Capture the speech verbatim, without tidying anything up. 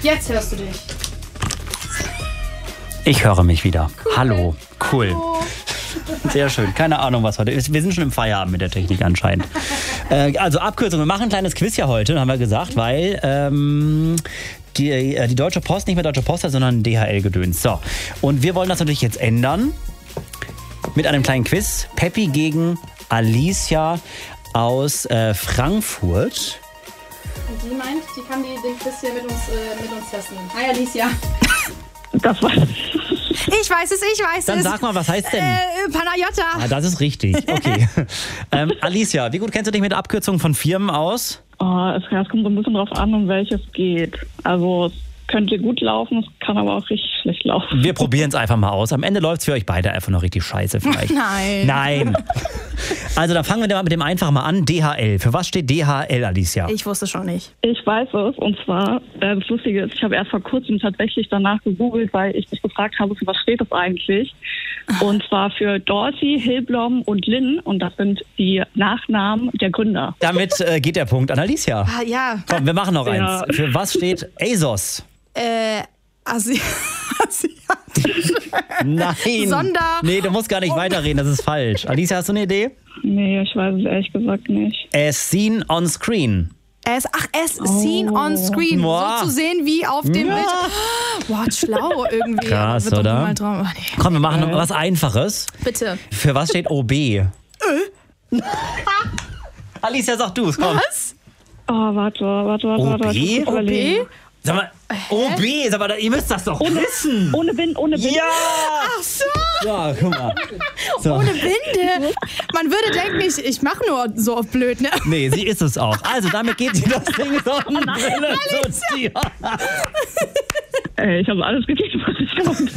Jetzt hörst du dich. Ich höre mich wieder. Cool. Hallo. Cool. Hallo. Sehr schön. Keine Ahnung, was heute ist. Wir sind schon im Feierabend mit der Technik anscheinend. äh, also Abkürzung. Wir machen ein kleines Quiz ja heute, haben wir gesagt, weil ähm, die, äh, die Deutsche Post nicht mehr Deutsche Post hat, sondern D H L-Gedöns. So. Und wir wollen das natürlich jetzt ändern mit einem kleinen Quiz. Peppi gegen Alicia aus äh, Frankfurt. Und die meint, die kann die, den Quiz hier mit uns, äh, mit uns testen. Hi Alicia. Das war... Ich weiß es, ich weiß Dann es. sag mal, was heißt denn? Äh, Panayota. Ah, das ist richtig. Okay. ähm, Alicia, wie gut kennst du dich mit Abkürzungen von Firmen aus? Oh, es, es kommt so ein bisschen drauf an, um welches geht. Also es könnte gut laufen, es kann aber auch richtig schlecht laufen. Wir probieren es einfach mal aus. Am Ende läuft es für euch beide einfach noch richtig scheiße vielleicht. Nein. Nein. Also dann fangen wir mit dem einfach mal an. D H L. Für was steht D H L, Alicia? Ich wusste schon nicht. Ich weiß es, und zwar, äh, das Lustige ist, ich habe erst vor kurzem tatsächlich danach gegoogelt, weil ich mich gefragt habe, für was steht das eigentlich? Und zwar für Dorothy, Hilblom und Lynn, und das sind die Nachnamen der Gründer. Damit äh, geht der Punkt an Alicia. Ah, ja. Komm, wir machen noch Ja. eins. Für was steht ASOS? Äh, Asi Asiatisch. Nein. Sonder- Nee, du musst gar nicht weiterreden, das ist falsch. Alicia, hast du eine Idee? Nee, ich weiß es ehrlich gesagt nicht. As seen on screen. Es, ach, es seen on screen. Boah. So zu sehen wie auf dem Ja. Bild. Boah, schlau irgendwie. Krass, Wird doch oder? niemals drauf- Oh, nee. Komm, wir machen noch was Einfaches. Bitte. Für was steht O B? Äh? Alicia, sag du es, komm. Was? Oh, warte, warte, warte, O warte. B? Ich muss kurz überlegen. O B? Sag mal, O B, sag mal, ihr müsst das doch wissen. Ohne Wind, ohne Wind. Ja! Ach so, Ja, guck mal. So. ohne Winde. Man würde denken, ich, ich mache nur so auf blöd, ne? Nee, sie ist es auch. Also, damit geht sie das Ding Sonnenbrille zu dir. Ey, ich habe alles gegeben, was ich habe.